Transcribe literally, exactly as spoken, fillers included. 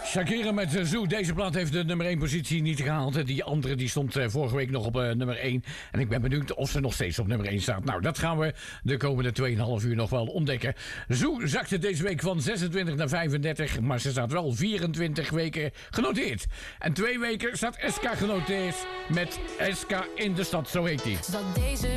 Shakira met Zoo. Deze plaat heeft de nummer één positie niet gehaald. Die andere die stond vorige week nog op uh, nummer één. En ik ben benieuwd of ze nog steeds op nummer één staat. Nou, dat gaan we de komende twee komma vijf uur nog wel ontdekken. Zoo zakte deze week van zesentwintig naar vijfendertig. Maar ze staat wel vierentwintig weken genoteerd. En twee weken staat S K genoteerd met S K in de stad, zo heet die.